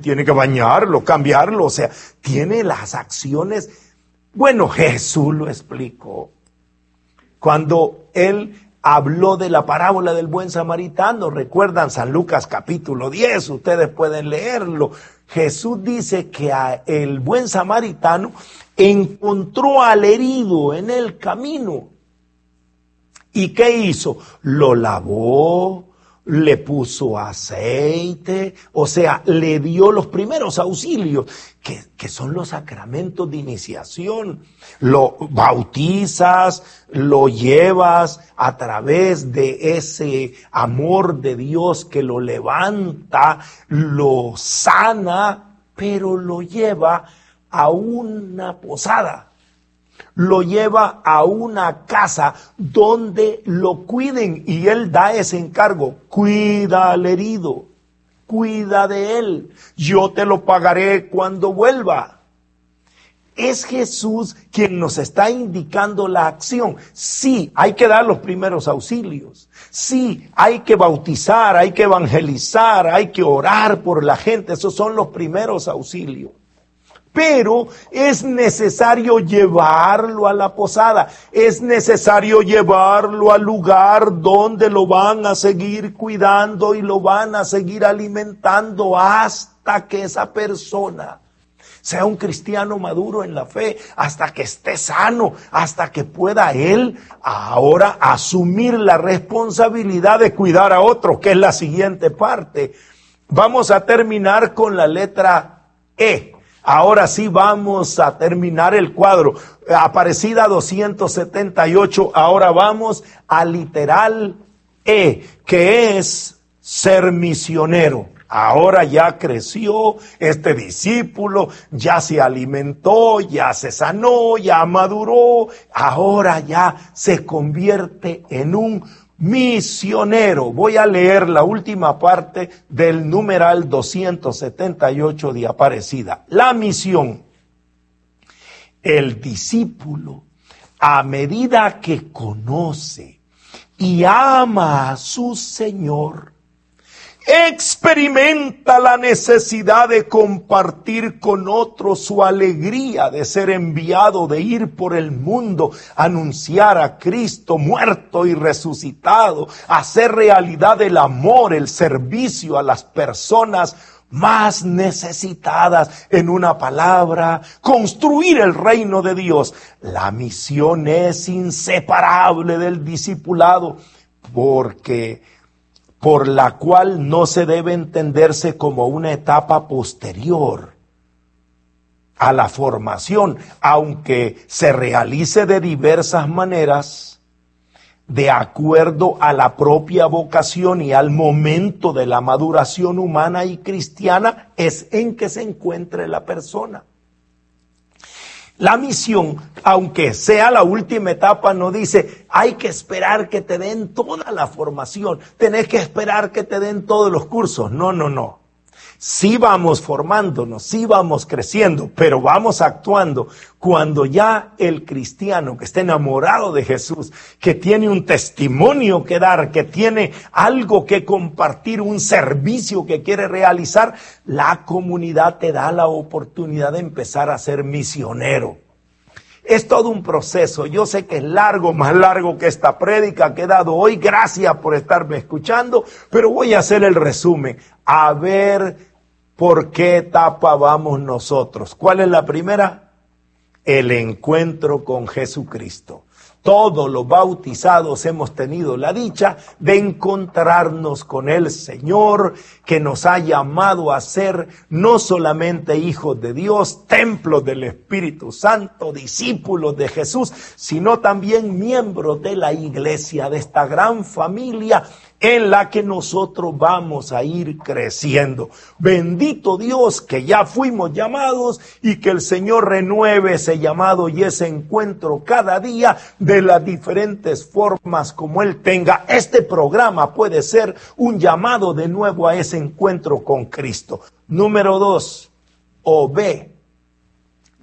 tiene que bañarlo, cambiarlo, o sea, tiene las acciones. Bueno, Jesús lo explicó cuando él habló de la parábola del buen samaritano. Recuerdan San Lucas capítulo 10, ustedes pueden leerlo. Jesús dice que el buen samaritano encontró al herido en el camino. ¿Y qué hizo? Lo lavó, le puso aceite, o sea, le dio los primeros auxilios, que son los sacramentos de iniciación. Lo bautizas, lo llevas a través de ese amor de Dios que lo levanta, lo sana, pero lo lleva a una posada. Lo lleva a una casa donde lo cuiden y él da ese encargo. Cuida al herido, cuida de él, yo te lo pagaré cuando vuelva. Es Jesús quien nos está indicando la acción. Sí, hay que dar los primeros auxilios. Sí, hay que bautizar, hay que evangelizar, hay que orar por la gente. Esos son los primeros auxilios. Pero es necesario llevarlo a la posada, es necesario llevarlo al lugar donde lo van a seguir cuidando y lo van a seguir alimentando hasta que esa persona sea un cristiano maduro en la fe, hasta que esté sano, hasta que pueda él ahora asumir la responsabilidad de cuidar a otros, que es la siguiente parte. Vamos a terminar con la letra E. Ahora sí vamos a terminar el cuadro. Aparecida 278, ahora vamos al literal E, que es ser misionero. Ahora ya creció este discípulo, ya se alimentó, ya se sanó, ya maduró, ahora ya se convierte en un misionero. Voy a leer la última parte del numeral 278 de Aparecida. La misión. El discípulo, a medida que conoce y ama a su Señor, experimenta la necesidad de compartir con otros su alegría de ser enviado, de ir por el mundo, anunciar a Cristo muerto y resucitado, hacer realidad el amor, el servicio a las personas más necesitadas. En una palabra, construir el reino de Dios. La misión es inseparable del discipulado, por la cual no se debe entenderse como una etapa posterior a la formación, aunque se realice de diversas maneras, de acuerdo a la propia vocación y al momento de la maduración humana y cristiana, es en que se encuentre la persona. La misión, aunque sea la última etapa, no dice, hay que esperar que te den toda la formación, tenés que esperar que te den todos los cursos. No. Sí vamos formándonos, sí vamos creciendo, pero vamos actuando. Cuando ya el cristiano que está enamorado de Jesús, que tiene un testimonio que dar, que tiene algo que compartir, un servicio que quiere realizar, la comunidad te da la oportunidad de empezar a ser misionero. Es todo un proceso. Yo sé que es largo, más largo que esta prédica que he dado hoy. Gracias por estarme escuchando, pero voy a hacer el resumen. A ver por qué etapa vamos nosotros. ¿Cuál es la primera? El encuentro con Jesucristo. Todos los bautizados hemos tenido la dicha de encontrarnos con el Señor, que nos ha llamado a ser no solamente hijos de Dios, templos del Espíritu Santo, discípulos de Jesús, sino también miembros de la iglesia, de esta gran familia en la que nosotros vamos a ir creciendo. Bendito Dios que ya fuimos llamados y que el Señor renueve ese llamado y ese encuentro cada día de las diferentes formas como Él tenga. Este programa puede ser un llamado de nuevo a ese encuentro con Cristo. Número 2, o B,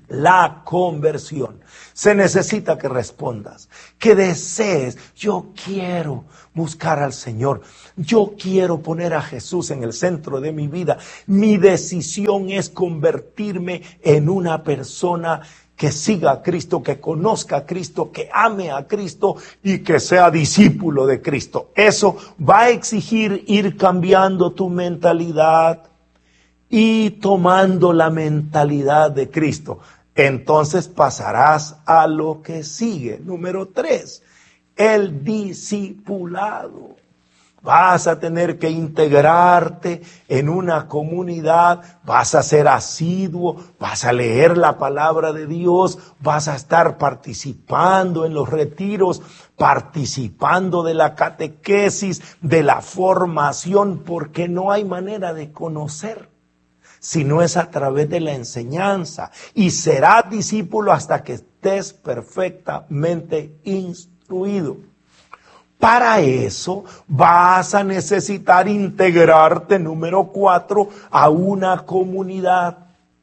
La conversión. Se necesita que respondas, que desees. Yo quiero buscar al Señor. Yo quiero poner a Jesús en el centro de mi vida. Mi decisión es convertirme en una persona que siga a Cristo, que conozca a Cristo, que ame a Cristo y que sea discípulo de Cristo. Eso va a exigir ir cambiando tu mentalidad y tomando la mentalidad de Cristo. Entonces pasarás a lo que sigue. Número 3, el discipulado. Vas a tener que integrarte en una comunidad, vas a ser asiduo, vas a leer la palabra de Dios, vas a estar participando en los retiros, participando de la catequesis, de la formación, porque no hay manera de conocer si no es a través de la enseñanza, y serás discípulo hasta que estés perfectamente instruido. Para eso vas a necesitar integrarte, número 4, a una comunidad.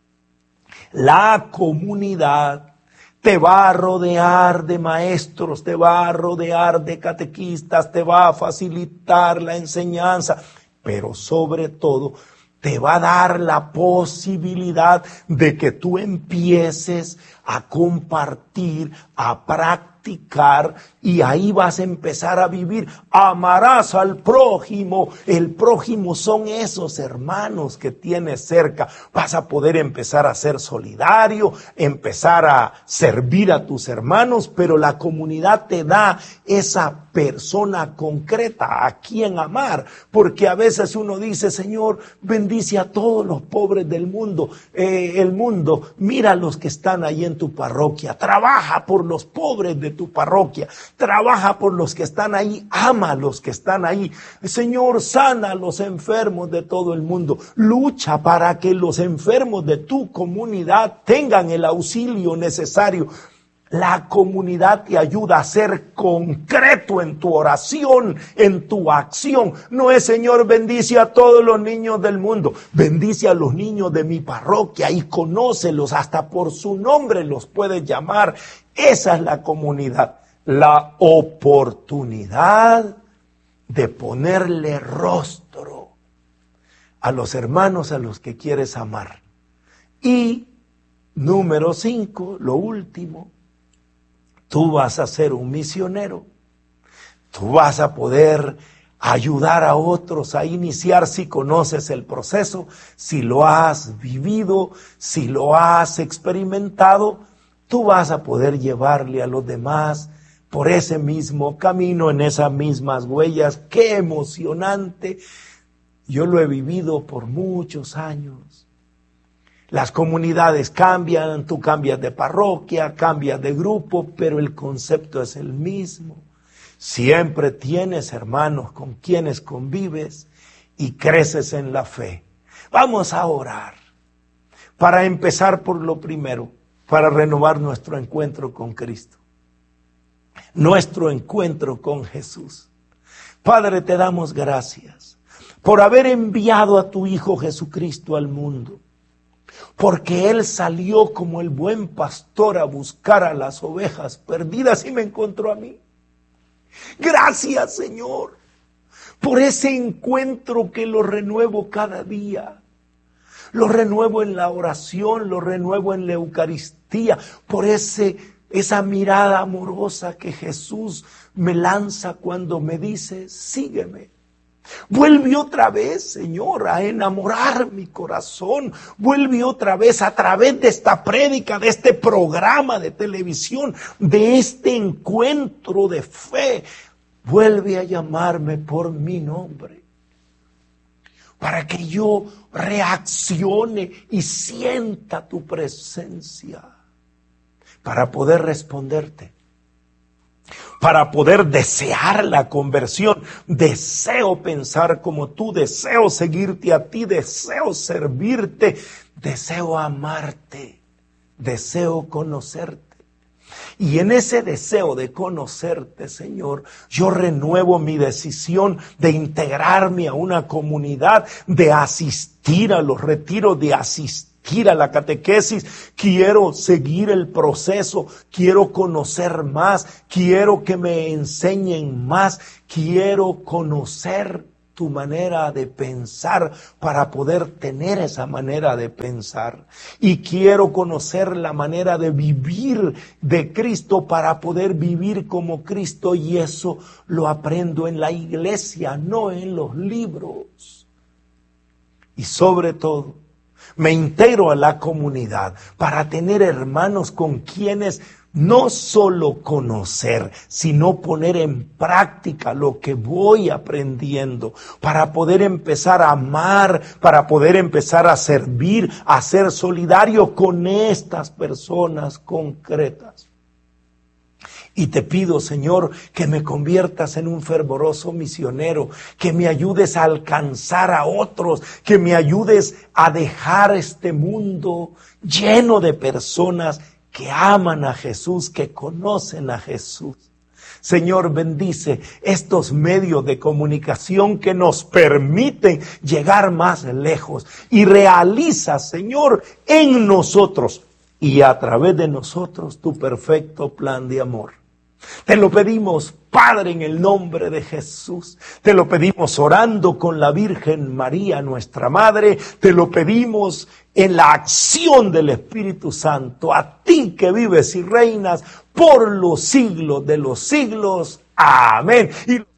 La comunidad te va a rodear de maestros, te va a rodear de catequistas, te va a facilitar la enseñanza, pero sobre todo te va a dar la posibilidad de que tú empieces a compartir, a practicar, y ahí vas a empezar a vivir. Amarás al prójimo. El prójimo son esos hermanos que tienes cerca. Vas a poder empezar a ser solidario, empezar a servir a tus hermanos, pero la comunidad te da esa persona concreta a quien amar, porque a veces uno dice: Señor, bendice a todos los pobres del mundo, mira a los que están ahí en tu parroquia, trabaja por los pobres de tu parroquia, trabaja por los que están ahí, ama a los que están ahí. Señor, sana a los enfermos de todo el mundo, lucha para que los enfermos de tu comunidad tengan el auxilio necesario. La comunidad te ayuda a ser concreto en tu oración, en tu acción. No es: Señor, bendice a todos los niños del mundo. Bendice a los niños de mi parroquia y conócelos, hasta por su nombre los puedes llamar. Esa es la comunidad. La oportunidad de ponerle rostro a los hermanos a los que quieres amar. Y número 5, lo último. Tú vas a ser un misionero. Tú vas a poder ayudar a otros a iniciar si conoces el proceso, si lo has vivido, si lo has experimentado. Tú vas a poder llevarle a los demás por ese mismo camino, en esas mismas huellas. ¡Qué emocionante! Yo lo he vivido por muchos años. Las comunidades cambian, tú cambias de parroquia, cambias de grupo, pero el concepto es el mismo. Siempre tienes hermanos con quienes convives y creces en la fe. Vamos a orar para empezar por lo primero, para renovar nuestro encuentro con Cristo, nuestro encuentro con Jesús. Padre, te damos gracias por haber enviado a tu Hijo Jesucristo al mundo, porque Él salió como el buen pastor a buscar a las ovejas perdidas y me encontró a mí. Gracias, Señor, por ese encuentro que lo renuevo cada día. Lo renuevo en la oración, lo renuevo en la Eucaristía, por esa mirada amorosa que Jesús me lanza cuando me dice: sígueme. Vuelve otra vez, Señor, a enamorar mi corazón. Vuelve otra vez a través de esta prédica, de este programa de televisión, de este encuentro de fe. Vuelve a llamarme por mi nombre, para que yo reaccione y sienta tu presencia, para poder responderte, para poder desear la conversión. Deseo pensar como tú, deseo seguirte a ti, deseo servirte, deseo amarte, deseo conocerte. Y en ese deseo de conocerte, Señor, yo renuevo mi decisión de integrarme a una comunidad, de asistir a los retiros, de asistir ir a la catequesis, quiero seguir el proceso, quiero conocer más, quiero que me enseñen más, quiero conocer tu manera de pensar para poder tener esa manera de pensar. Y quiero conocer la manera de vivir de Cristo para poder vivir como Cristo, y eso lo aprendo en la iglesia, no en los libros. Y sobre todo, me integro a la comunidad para tener hermanos con quienes no solo conocer, sino poner en práctica lo que voy aprendiendo, para poder empezar a amar, para poder empezar a servir, a ser solidario con estas personas concretas. Y te pido, Señor, que me conviertas en un fervoroso misionero, que me ayudes a alcanzar a otros, que me ayudes a dejar este mundo lleno de personas que aman a Jesús, que conocen a Jesús. Señor, bendice estos medios de comunicación que nos permiten llegar más lejos, y realiza, Señor, en nosotros y a través de nosotros tu perfecto plan de amor. Te lo pedimos, Padre, en el nombre de Jesús. Te lo pedimos orando con la Virgen María, nuestra Madre. Te lo pedimos en la acción del Espíritu Santo, a ti que vives y reinas por los siglos de los siglos. Amén. Y